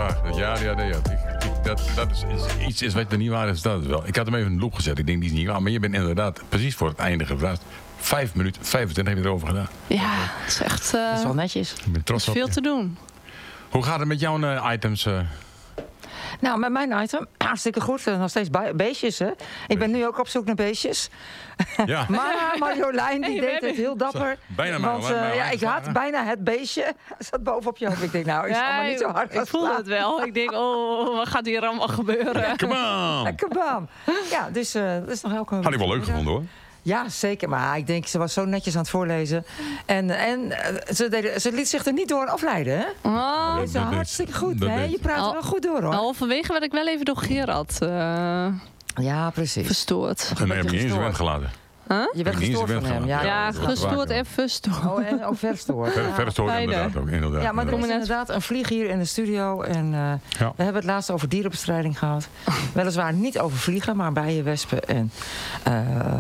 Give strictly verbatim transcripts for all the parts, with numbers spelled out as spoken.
vraag. Ja, ja, nee, ja. Ik, ik, dat, dat is, is iets is wat er niet waar is. Dat is wel. Ik had hem even in de loop gezet. Ik denk, die is niet waar. Maar je bent inderdaad precies voor het einde gevraagd. Vijf minuten, vijfentwintig heb je erover gedaan. Ja, het is echt... Uh, dat is wel netjes. Ik ben trots veel op je. te doen. Hoe gaat het met jouw uh, items? Uh? Nou, met mijn item, hartstikke goed. Nog steeds beestjes, hè. Ik ben nu ook op zoek naar beestjes. Ja. Maar Marjolein, die hey, deed het heel dapper. Bijna maar. Want uh, maar ja, ik had bijna het beestje. zat bovenop je hoofd. Ik denk, nou, is ja, allemaal niet zo hard. Ik voelde het wel. Ik denk, oh, wat gaat hier allemaal gebeuren? Ja, come on. Ja, kabam. Ja, dus uh, dat is nog elke... Had ik wel leuk gevonden, hoor. Ja, zeker. Maar ik denk, ze was zo netjes aan het voorlezen. En, en ze, deden, ze liet zich er niet door afleiden, hè? Oh. Dat is hartstikke goed, dat hè? deed. Je praat er wel goed door, hoor. Halverwege werd ik wel even door Gerard uh, ja, precies. verstoord. En dan heb je niet eens de wend gelaten. Huh? Je werd gestoord van hem. Ja, ja, ja gestoord en verstoord. Oh, en ook verstoord. Ver, ja. verstoord inderdaad ook, inderdaad. Ja, maar er is inderdaad een vlieg hier in de studio. En uh, ja. we hebben het laatst over dierenbestrijding gehad. Weliswaar niet over vliegen, maar bijen, wespen en uh,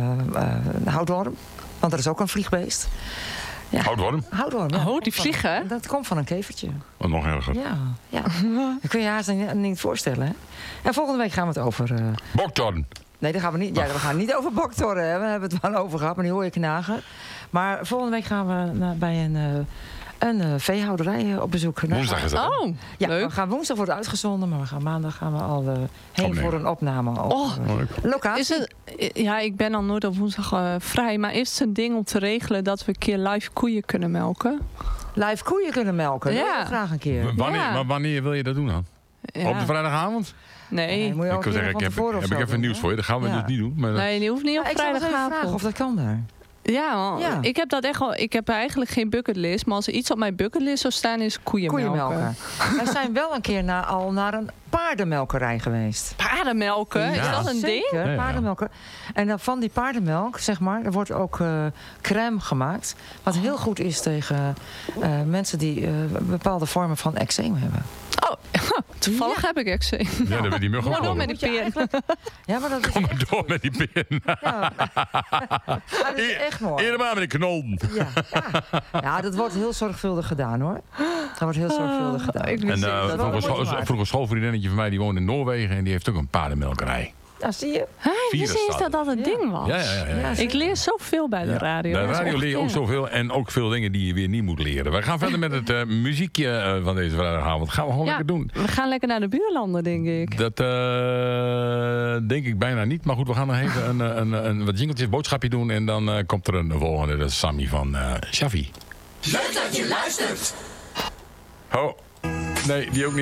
uh, houtworm. Want er is ook een vliegbeest. Ja. Houtworm? Houtworm, ja. Oh, die vliegen? Van, dat komt van een kevertje. Wat nog erger. Ja, ja. Dat kun je je haast niet, niet voorstellen, hè? En volgende week gaan we het over... Uh... Boktorn. Nee, daar gaan we niet. Ja, we gaan niet over boktorren. Hè. We hebben het wel over gehad, maar die hoor je knagen. Maar volgende week gaan we naar, bij een, uh, een uh, veehouderij uh, op bezoek. Woensdag is dat. Oh, ja, leuk. we gaan woensdag worden uitgezonden, maar we gaan maandag gaan we al uh, heen Opnemen. voor een opname. Op, Oh, uh, locatie. Is het, ja, ik ben dan nooit op woensdag uh, vrij. Maar is het een ding om te regelen dat we een keer live koeien kunnen melken? Live koeien kunnen melken. Ja. Dat wil ik graag een keer. W- wanneer, Ja. Maar wanneer wil je dat doen dan? Ja. Op de vrijdagavond? Nee. Nee, moet je Ik ook wil zeggen, ik heb, heb ik even nieuws voor je. Dat gaan we ja. dus niet doen. Maar Nee, die hoeft niet op Ja, ik zal eens even vragen vrijdagavond. of dat kan daar. Ja, man. Ja. Ik heb dat echt wel. Ik heb eigenlijk geen bucketlist. Maar als er iets op mijn bucketlist zou staan, is koeien melken. Koeienmelken. We zijn wel een keer na, al naar een paardenmelkerij geweest. Paardenmelken? Is dat een ding? Zeker, Ja, ja. paardenmelken. En dan van die paardenmelk, zeg maar, er wordt ook uh, crème gemaakt. Wat heel goed is tegen uh, mensen die uh, bepaalde vormen van eczeem hebben. Oh, toevallig Ja. heb ik eczeem. ja, dan ben die mug ook Kom maar door wel. met die peer. Ja, maar dat is, Kom maar door met die pin. ja, maar dat is echt mooi. Eerder maar met die knol. Ja, ja. ja, dat wordt heel zorgvuldig gedaan, hoor. Dat wordt heel zorgvuldig gedaan. ik En wist uh, niet dat dat vroeger, wel scho- moeite waard. vroeger schoolvriendinnetje van mij, die woont in Noorwegen. En die heeft ook een paardenmelkerij. Ja, zie je? Hè, ik wist niet eens Vierenstad. dat dat een Ja. ding was. Ja, ja, ja. ja. Ja, Ik leer zoveel bij de radio. Bij de Dat is radio leer je ook ongekend. zoveel. En ook veel dingen die je weer niet moet leren. We gaan verder met het uh, muziekje uh, van deze vrijdagavond. Gaan we gewoon Ja, lekker doen. we gaan lekker naar de buurlanden, denk ik. Dat uh, denk ik bijna niet. Maar goed, we gaan nog even een, een, een, een wat jingeltjes boodschapje doen. En dan uh, komt er een volgende. Dat is Sammy van uh, Shafi. Leuk dat je luistert. Oh, nee, die ook niet.